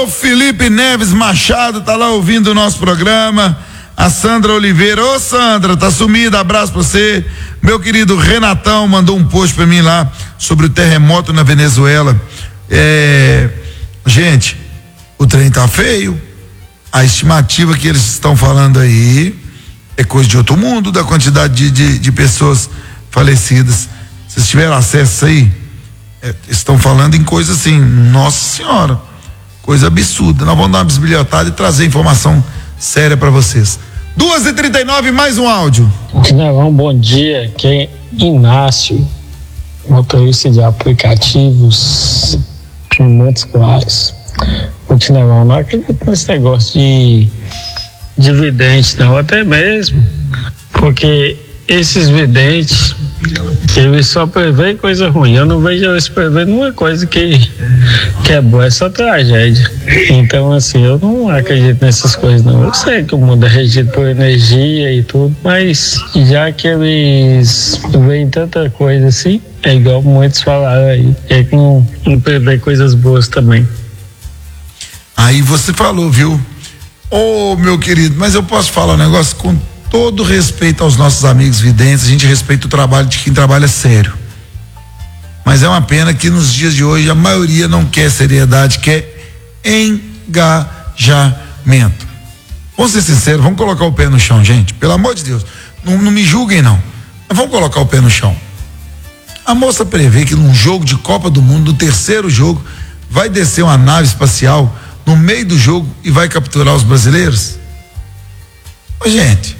Felipe Neves Machado tá lá ouvindo o nosso programa. A Sandra Oliveira, ô Sandra, tá sumida, abraço pra você. Meu querido Renatão mandou um post pra mim lá sobre o terremoto na Venezuela. Gente, o trem tá feio. A estimativa que eles estão falando aí é coisa de outro mundo, da quantidade de pessoas falecidas. Se vocês tiveram acesso aí, estão falando em coisa assim, nossa senhora, coisa absurda. Nós vamos dar uma bisbilhotada e trazer informação séria para vocês. 2h39, mais um áudio. Tinelão, bom dia. Aqui é Inácio, motorista de aplicativos em Montes Claros. O Tinelão, não acredito nesse negócio de vidente, não, até mesmo porque esses videntes, eles só prevêem coisa ruim. Eu não vejo eles prevendo uma coisa que é boa, é só tragédia. Então, assim, eu não acredito nessas coisas, não. Eu sei que o mundo é regido por energia e tudo, mas já que eles veem tanta coisa assim, é igual muitos falaram aí, é que não prevê coisas boas também. Aí você falou, viu? Ô, meu querido, mas eu posso falar um negócio com todo respeito aos nossos amigos videntes, a gente respeita o trabalho de quem trabalha sério. Mas é uma pena que nos dias de hoje a maioria não quer seriedade, quer engajamento. Vamos ser sinceros, vamos colocar o pé no chão, gente. Pelo amor de Deus, não me julguem não. Mas vamos colocar o pé no chão. A moça prevê que num jogo de Copa do Mundo, no terceiro jogo, vai descer uma nave espacial no meio do jogo e vai capturar os brasileiros? Ô, gente,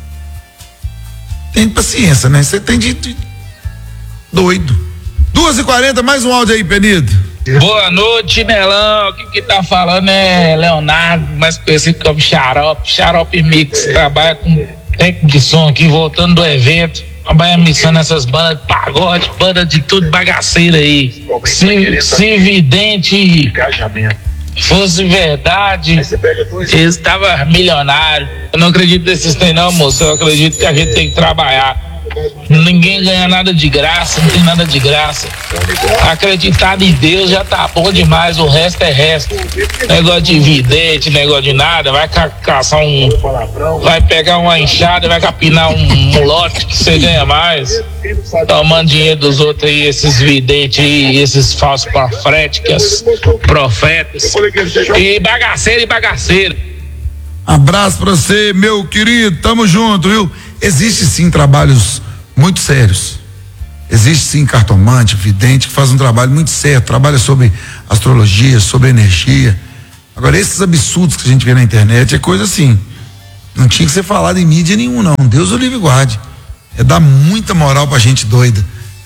tem paciência, né? Você tem de doido. 2h40, mais um áudio aí, Penido. Boa noite, Nelão. Quem tá falando é Leonardo, mais conhecido como Xarope Mix. Trabalha com técnico de som aqui, voltando do evento. Trabalha missando essas bandas de pagode, banda de tudo bagaceira aí. Se vidente fosse verdade, eles estavam milionários. Eu não acredito nesses trem não, moço. Eu acredito que a gente tem que trabalhar. Ninguém ganha nada de graça, não tem nada de graça. Acreditar em Deus já tá bom demais, o resto é resto. Negócio de vidente, negócio de nada, vai caçar vai pegar uma enxada, vai capinar um lote que você ganha mais. Tomando dinheiro dos outros aí, esses videntes aí, esses falsos profetas. E bagaceiro. Abraço pra você, meu querido, tamo junto, viu? Existe sim trabalhos muito sérios. Existe sim cartomante, vidente, que faz um trabalho muito sério, trabalha sobre astrologia, sobre energia. Agora, esses absurdos que a gente vê na internet é coisa assim, não tinha que ser falado em mídia nenhum, não. Deus o livre e guarde. É dar muita moral pra gente doida.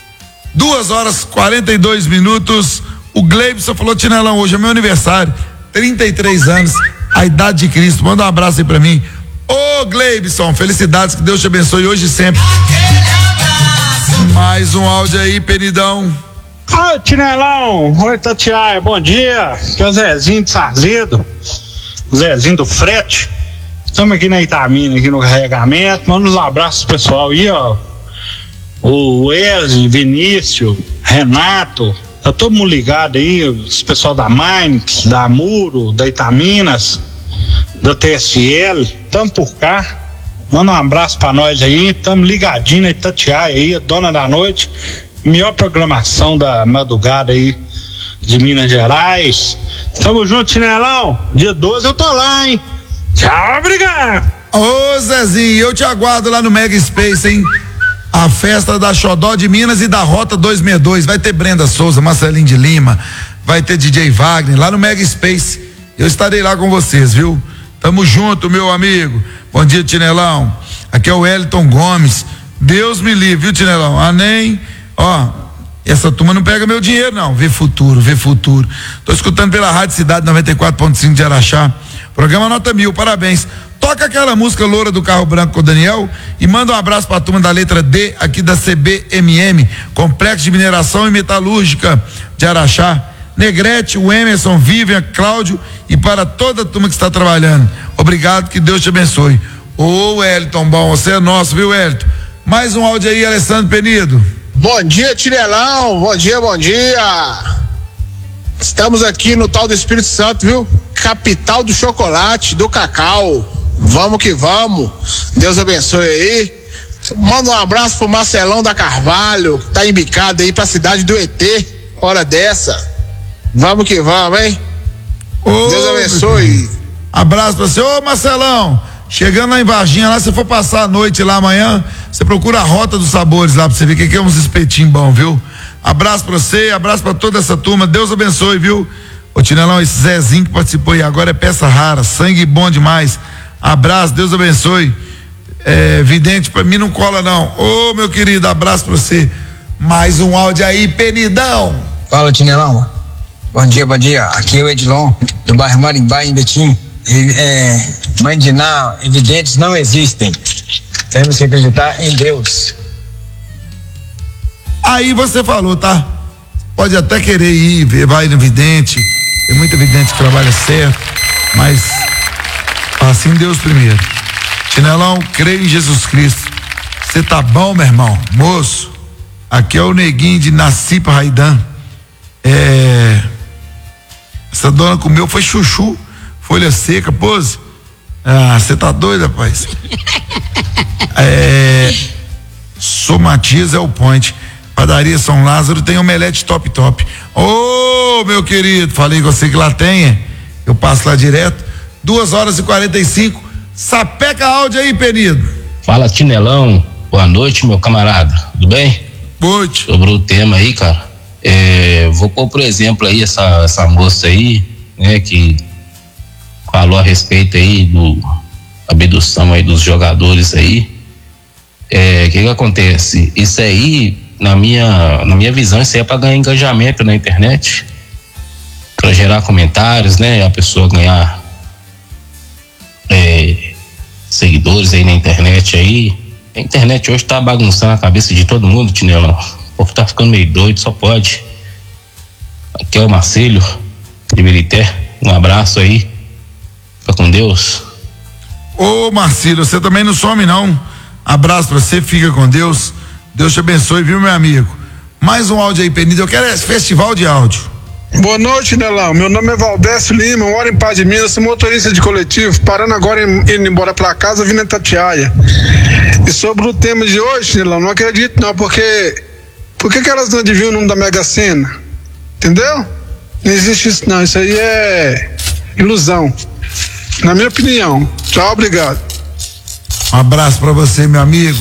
2h42. O Gleibson falou: Tinelão, hoje é meu aniversário, 33 anos, a idade de Cristo. Manda um abraço aí pra mim. Ô, Gleibson, felicidades, que Deus te abençoe hoje e sempre. Mais um áudio aí, Penidão. Oi, Tinelão. Oi, Tatiaia, bom dia. Aqui é o Zezinho de Sarzedo, o Zezinho do frete. Estamos aqui na Itamina, aqui no carregamento. Manda uns abraços pro pessoal aí, ó. O Wesley, Vinícius, Renato, tá todo mundo ligado aí, os pessoal da Mainx, da Muro, da Itaminas, da TSL, tamo por cá. Manda um abraço pra nós aí, tamo ligadinho na Itatiaia aí, a dona da noite, melhor programação da madrugada aí de Minas Gerais. Tamo junto, Tinelão. Dia 12 eu tô lá, hein? Tchau, obrigado. Ô, Zezinho, eu te aguardo lá no Mega Space, hein? A festa da Xodó de Minas e da Rota 262. Vai ter Brenda Souza, Marcelinho de Lima, vai ter DJ Wagner lá no Mega Space. Eu estarei lá com vocês, viu? Tamo junto, meu amigo. Bom dia, Tinelão. Aqui é o Wellington Gomes. Deus me livre, viu, Tinelão? Amém. Ó, essa turma não pega meu dinheiro, não. Vê futuro. Tô escutando pela Rádio Cidade 94.5 de Araxá. Programa Nota 1000, parabéns. Toca aquela música Loura do Carro Branco com o Daniel e manda um abraço pra turma da letra D aqui da CBMM, Complexo de Mineração e Metalúrgica de Araxá. Negrete, o Emerson, Vivian, Cláudio e para toda a turma que está trabalhando. Obrigado, que Deus te abençoe. Ô, Wellington, bom, você é nosso, viu, Wellington? Mais um áudio aí, Alessandro Penido. Bom dia, Tinelão, bom dia. Estamos aqui no tal do Espírito Santo, viu? capital do chocolate, do cacau. Vamos que vamos. Deus abençoe aí. Manda um abraço pro Marcelão da Carvalho, que tá embicado aí pra cidade do ET. Hora dessa. Vamos que vamos, hein? Deus abençoe. Abraço pra você. Ô, Marcelão, chegando lá em Varginha, lá, se for passar a noite lá amanhã, você procura a Rota dos Sabores lá pra você ver que é uns espetinhos bons, viu? Abraço pra você, abraço pra toda essa turma. Deus abençoe, viu? Ô, Tinelão, esse Zezinho que participou aí agora é peça rara, sangue bom demais. Abraço, Deus abençoe. Vidente, pra mim não cola não. Ô, meu querido, abraço pra você. Mais um áudio aí, Penidão. Fala, Tinelão. Bom dia. Aqui é o Edilon, do bairro Marimbá, em Betim. Mãe de Ná, evidentes não existem. Temos que acreditar em Deus. Aí você falou, tá? Pode até querer ir, vai no vidente. Tem muita vidente que trabalha certo, mas assim Deus primeiro. Tinelão, creio em Jesus Cristo. Você tá bom, meu irmão? Moço, aqui é o neguinho de Nacipa Raidan. Essa dona comeu, foi chuchu, folha seca, pose. Você tá doido, rapaz? Sou Matias, é o point. Padaria São Lázaro tem omelete top. Ô, meu querido, falei com você que lá tem, eu passo lá direto. 2h45. Sapeca áudio aí, Penido. Fala, Tinelão. Boa noite, meu camarada. Tudo bem? Noite. Sobre o tema aí, cara. Vou pôr, por exemplo, aí essa moça aí, né, que falou a respeito aí do abdução aí dos jogadores aí. Que acontece? Isso aí, na minha visão, isso aí é pra ganhar engajamento na internet, pra gerar comentários, né? A pessoa ganhar seguidores aí na internet aí. A internet hoje tá bagunçando a cabeça de todo mundo, Tinelão. O povo tá ficando meio doido, só pode. Aqui é o Marcílio de Birité. Um abraço aí. Fica com Deus. Ô, Marcílio, você também não some não. Abraço pra você, fica com Deus. Deus te abençoe, viu, meu amigo? Mais um áudio aí, Penido. Eu quero esse festival de áudio. Boa noite, Nelão. Meu nome é Valdécio Lima, moro em Paz de Minas, sou motorista de coletivo, parando agora indo embora pra casa, vindo em Itatiaia. E sobre o tema de hoje, Nelão, não acredito não, porque por que elas não adivinham o nome da Mega Sena? Entendeu? Não existe isso não, isso aí é ilusão, na minha opinião. Tchau, obrigado. Um abraço pra você, meu amigo.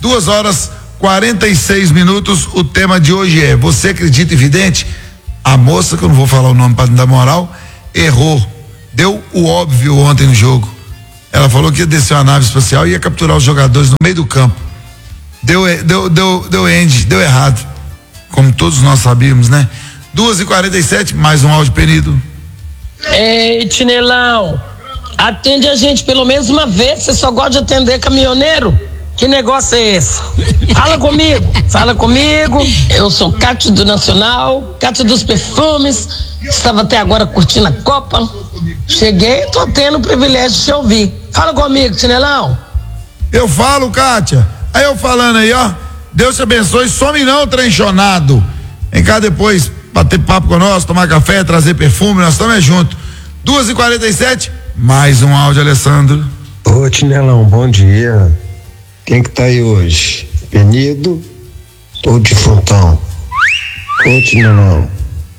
2h46. O tema de hoje é: você acredita em vidente? A moça, que eu não vou falar o nome para não dar moral, errou. Deu o óbvio ontem no jogo. Ela falou que ia descer uma nave espacial e ia capturar os jogadores no meio do campo. Deu errado. Como todos nós sabíamos, né? 2h47, mais um áudio, Penido. Ei, Tinelão, atende a gente pelo menos uma vez. Você só gosta de atender caminhoneiro? Que negócio é esse? Fala comigo. Eu sou Cátia do Nacional, Cátia dos Perfumes. Estava até agora curtindo a Copa. Cheguei e tô tendo o privilégio de te ouvir. Fala comigo, Tinelão. Eu falo, Cátia. Aí eu falando aí, ó. Deus te abençoe. Some não, trenchonado. Vem cá depois bater papo conosco, tomar café, trazer perfume. Nós estamos juntos. 2h47, mais um áudio, Alessandro. Ô, Tinelão, bom dia. Quem que tá aí hoje? Penido ou Defuntão? Ô, Tinelão.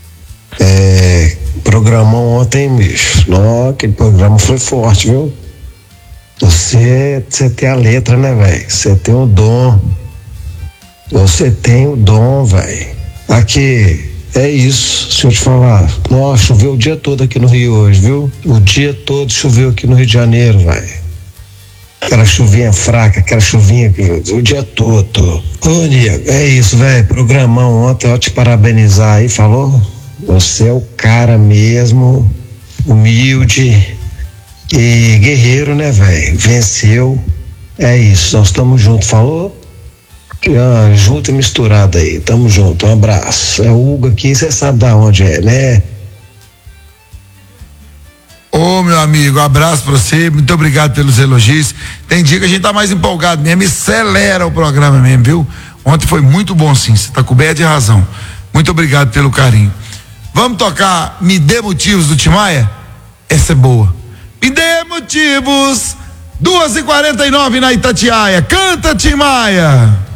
Programão ontem, bicho. Não, aquele programa foi forte, viu? Você tem a letra, né, velho? Você tem o dom. Você tem o dom, velho. Aqui, é isso. Se eu te falar, nossa, choveu o dia todo aqui no Rio hoje, viu? O dia todo choveu aqui no Rio de Janeiro, velho. Aquela chuvinha fraca, aquela chuvinha o dia todo. Ô, Nego, é isso, velho. Programão ontem, ó, te parabenizar aí, falou? Você é o cara mesmo, humilde e guerreiro, né, velho? Venceu. É isso, nós estamos juntos, falou? Junto e misturado aí, tamo junto, um abraço. É o Hugo aqui, você sabe da onde é, né? Ô, meu amigo, abraço pra você, muito obrigado pelos elogios. Tem dia que a gente tá mais empolgado mesmo, acelera o programa mesmo, viu? Ontem foi muito bom, sim, você tá coberto de razão. Muito obrigado pelo carinho. Vamos tocar Me Dê Motivos do Tim Maia? Essa é boa. Me dê motivos. 2h49 na Itatiaia. Canta, Tim Maia.